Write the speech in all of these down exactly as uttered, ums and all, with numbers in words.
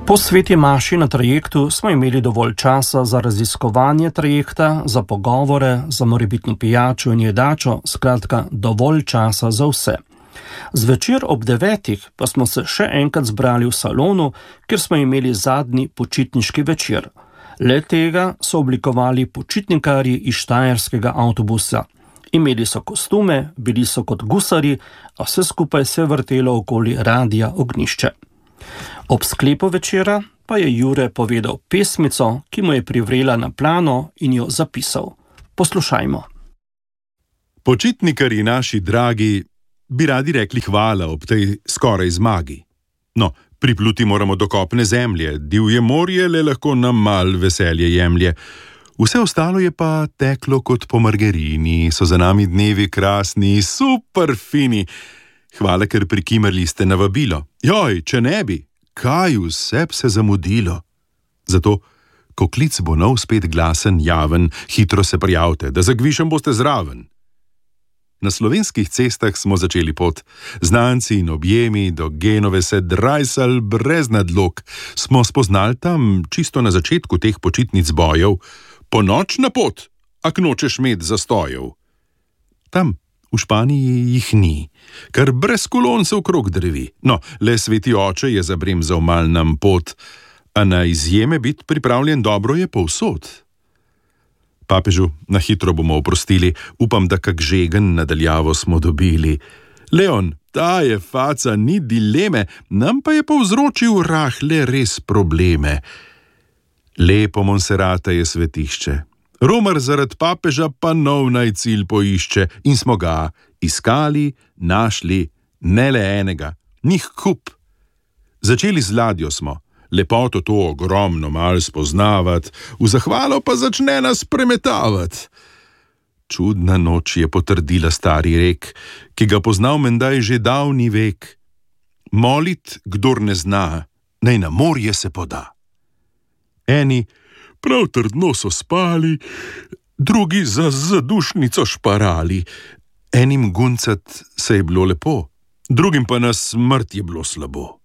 Po sveti maši na trajektu smo imeli dovolj časa za raziskovanje trajekta, za pogovore, za morebitno pijačo in jedačo, skratka dovolj časa za vse. Zvečer ob devetih pa smo se še enkrat zbrali v salonu, kjer smo imeli zadnji počitniški večer. Le tega so oblikovali počitnikarji iz štajerskega avtobusa. Imeli so kostume, bili so kot gusari, a vse skupaj se je vrtelo okoli radia Ognjišče. Ob sklepu večera pa je Jure povedal pesmico, ki mu je privrela na plano in jo zapisal. Poslušajmo. Počitnikarji naši dragi bi radi rekli hvala ob tej skoraj zmagi. No, pripluti moramo do kopne zemlje, divje morje le lahko nam mal veselje jemlje. Vse ostalo je pa teklo kot po margarini, so za nami dnevi krasni, super fini. Hvala, ker prikimrli ste na vabilo. Joj, če ne bi, kaj vse se zamudilo. Zato, ko klic bo nov spet glasen, javen, hitro se prijavite, da zagvišem boste zraven. Na slovenskih cestah smo začeli pot. Znanci in objemi do Genove se drajsal brez nadlog. Smo spoznali tam, čisto na začetku teh počitnic bojev, ponočna pot, ak nočeš med zastojev. Tam, v Španiji, jih ni, kar brez kolon se okrog drevi. No, le sveti oče je zabremzal mal nam pot, a na izjeme biti pripravljen dobro je povsod. Papežu na hitro bomo oprostili, upam, da kak žegen nadaljavo smo dobili. Leon, ta je faca, ni dileme, nam pa je povzročil rahle res probleme. Lepo Monserrata je svetišče, Romar zaradi papeža pa nov naj cilj poišče in smo ga iskali, našli, ne le enega, njih kup. Začeli z ladjo smo, lepoto to ogromno mal spoznavat, v zahvalo pa začne nas premetavat. Čudna noč je potrdila stari rek, ki ga poznal mendaj že davni vek. Molit, kdor ne zna, naj na morje se poda. Eni prav trdno so spali, drugi za zadušnico šparali. Enim guncat se je bilo lepo, drugim pa na smrt je bilo slabo.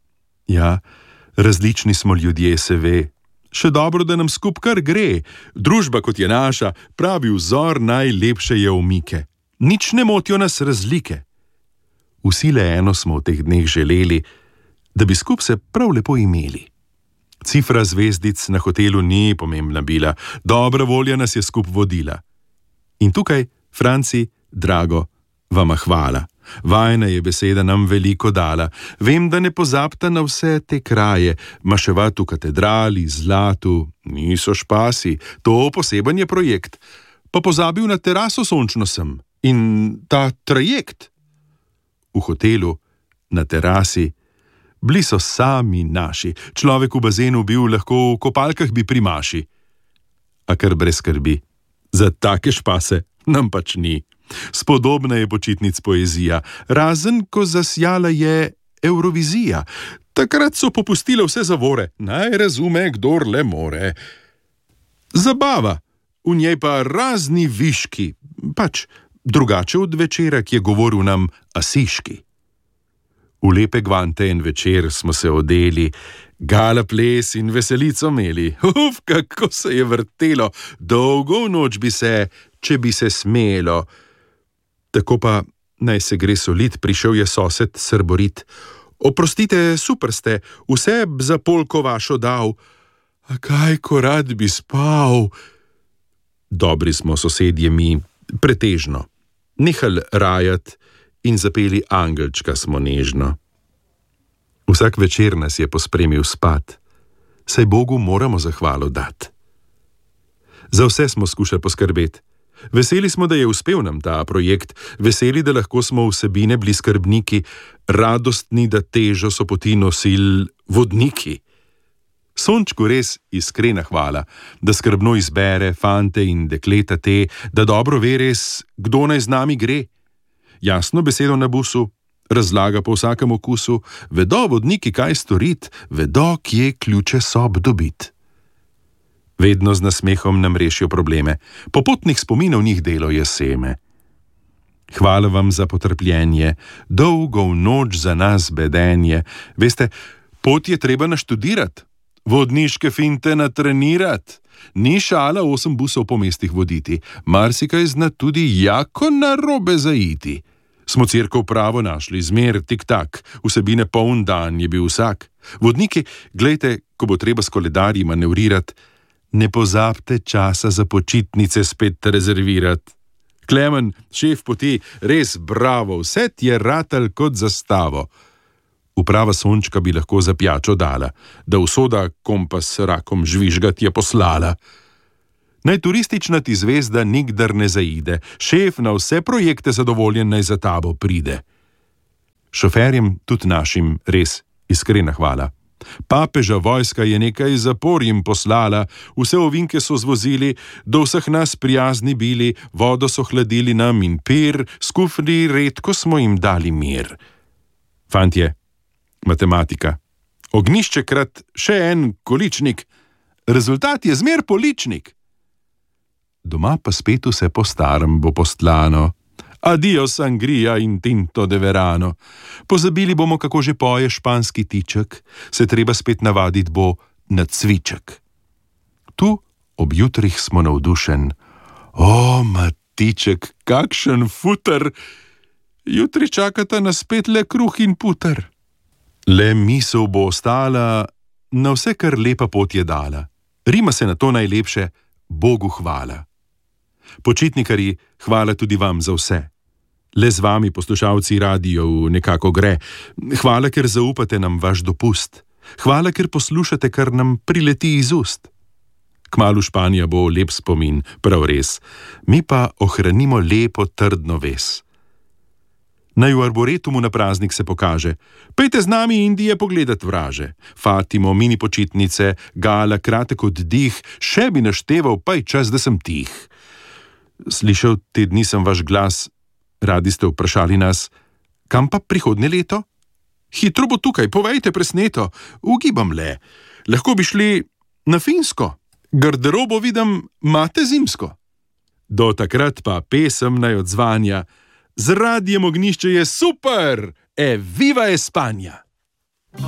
Ja, različni smo ljudje, se ve. Še dobro, da nam skup kar gre. Družba, kot je naša, pravi vzor najlepše je umike. Nič ne motijo nas razlike. Vsi le eno smo v teh dneh želeli, da bi skup se prav lepo imeli. Cifra zvezdic na hotelu ni pomembna bila, dobra volja nas je skup vodila. In tukaj, Franci, drago, vama hvala. Vajna je beseda nam veliko dala. Vem, da ne pozabta na vse te kraje, maševat v katedrali, zlatu, niso špasi, to poseben je projekt. Pa pozabil na teraso sončno sem in ta trajekt. V hotelu, na terasi, bili so sami naši, človek v bazenu bil, lahko v kopalkah bi primaši. A kar brez skrbi, za take špase nam pač ni. Spodobna je počitnic poezija, razen ko zasjala je Evrovizija. Takrat so popustile vse zavore, naj razume, kdor le more. Zabava, v njej pa razni viški, pač drugače od večera, ki je govoril nam Asiški. V lepe gvante en večer smo se odeli, gala ples in veselico imeli. Uf, kako se je vrtelo, dolgo v noč bi se, če bi se smelo. Tako pa naj se gre solit, prišel je sosed Srborit. Oprostite, super ste, vse za polko vašo dal. A kaj, ko rad bi spal? Dobri smo sosedje mi, pretežno. Nehal rajat in zapeli angelčka smo nežno. Vsak večer nas je pospremil spat, saj Bogu moramo zahvalo dat. Za vse smo skušali poskrbeti. Veseli smo, da je uspel nam ta projekt, veseli, da lahko smo vsebine bili skrbniki, radostni, da težo so poti nosil vodniki. Sončku res iskrena hvala, da skrbno izbere fante in dekleta te, da dobro ve res, kdo naj z nami gre. Jasno besedo na busu, razlaga po vsakem okusu, vedo vodniki, kaj storit, vedo, kje ključe sob dobit. Vedno z nasmehom nam rešijo probleme, popotnih spominov njih delo je seme. Hvala vam za potrpljenje, dolgo v noč za nas bedenje. Veste, Pot je treba naštudirati, vodniške finte natrenirati. Ni šala osem busov po mestih voditi, marsikaj zna tudi jako narobe zaiti. Smo cerkev pravo našli, zmer tik-tak, vsebine poln dan je bil vsak. Vodniki, glejte, ko bo treba s koledarji manevrirati, ne pozabite časa za počitnice spet rezervirati. Klemen, šef poti, res bravo, vse ti je ratal kot zastavo. Uprava Sončka bi lahko za pijačo dala, da usoda kompas rakom žvižgat je poslala. Naj turistična ti zvezda nikdar ne zaide, šef na vse projekte zadovoljen naj za tabo pride. Šoferjem, tudi našim, res iskrena hvala. Papeža vojska je nekaj zapor jim poslala, vse ovinke so zvozili, do vseh nas prijazni bili, vodo so hladili nam in pir, skufni redko smo jim dali mir. Fantje, matematika. Ognjišče krat še en količnik. Rezultat je zmer poličnik. Doma pa spet vse po starem bo postlano. Adio sangria in tinto de verano. Pozabili bomo, kako že poje španski tiček, se treba spet navaditi bo na cviček. Tu ob jutrih smo navdušen. O, matiček, kakšen futer! Jutri čakata nas spet le kruh in puter. Le misel bo ostala, na vse, kar lepa pot je dala. Rima se na to najlepše, Bogu hvala. Počitnikarji, hvala tudi vam za vse. Le z vami, poslušalci radijev, nekako gre. Hvala, ker zaupate nam vaš dopust. Hvala, ker poslušate, kar nam prileti iz ust. Kmalu Španija bo lep spomin, prav res. Mi pa ohranimo lepo trdno ves. Naj v arboretumu na praznik se pokaže. Pejte z nami Indije pogledat vraže. Fatimo, mini počitnice, gala, kratek oddih, še bi našteval, pa je čas, da sem tih. Slišal te dni sem vaš glas, radi ste vprašali nas, kam pa prihodnje leto? Hitro bo tukaj, povejte presneto, ugibam le, lahko bi šli na Finsko, garderobo vidim, mate zimsko. Do takrat pa pesem naj odzvanja, z radijem Ognjišče je super, e viva Espanja!